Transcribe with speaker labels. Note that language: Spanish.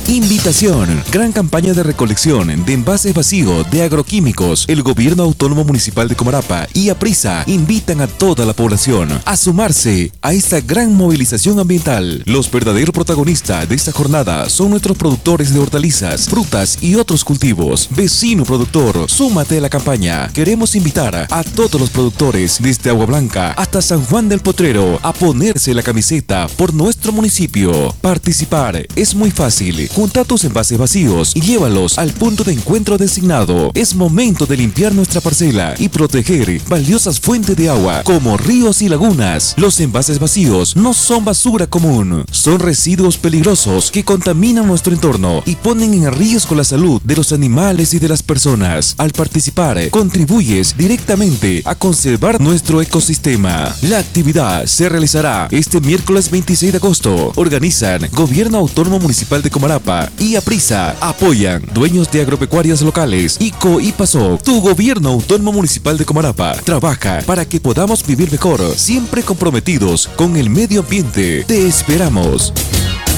Speaker 1: Invitación. Gran campaña de recolección de envases vacíos de agroquímicos. El Gobierno Autónomo Municipal de Comarapa y APRISA invitan a toda la población a sumarse a esta gran movilización ambiental. Los verdaderos protagonistas de esta jornada son nuestros productores de hortalizas, frutas y otros cultivos. Vecino productor, súmate a la campaña. Queremos invitar a todos los productores desde Agua Blanca hasta San Juan del Potrero a ponerse la camiseta por nuestro municipio. Participar es muy fácil. Junta tus envases vacíos y llévalos al punto de encuentro designado. Es momento de limpiar nuestra parcela y proteger valiosas fuentes de agua como ríos y lagunas. Los envases vacíos no son basura común, son residuos peligrosos que contaminan nuestro entorno y ponen en riesgo la salud de los animales y de las personas. Al participar, contribuyes directamente a conservar nuestro ecosistema. La actividad se realizará este miércoles 26 de agosto. Organizan Gobierno Autónomo Municipal de Comarapa y APRISA. Apoyan dueños de agropecuarias locales, ICO y PASO. Tu Gobierno Autónomo Municipal de Comarapa trabaja para que podamos vivir mejor, siempre comprometidos con el medio ambiente. Te esperamos.